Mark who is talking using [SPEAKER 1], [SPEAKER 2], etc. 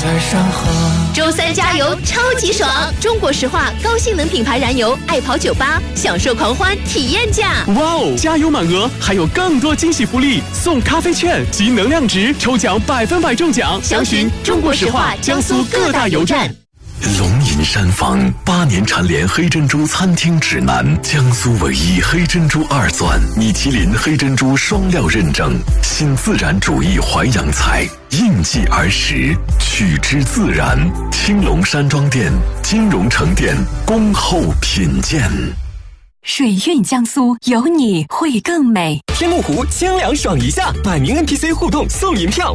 [SPEAKER 1] 在山河。
[SPEAKER 2] 周三加油超级爽！中国石化高性能品牌燃油，爱跑98，享受狂欢体验价。
[SPEAKER 3] 哇哦！加油满额，还有更多惊喜福利，送咖啡券及能量值，抽奖100%中奖。
[SPEAKER 2] 详询中国石化江苏各大油站。
[SPEAKER 4] 龙吟山坊8年蝉联黑珍珠餐厅指南，江苏唯一黑珍珠2钻，米其林黑珍珠双料认证，新自然主义淮扬菜，应季而食，取之自然。青龙山庄店、金融城店恭候品鉴。
[SPEAKER 5] 水韵江苏，有你会更美。
[SPEAKER 6] 天目湖清凉爽一下，百名 NPC 互动送银票，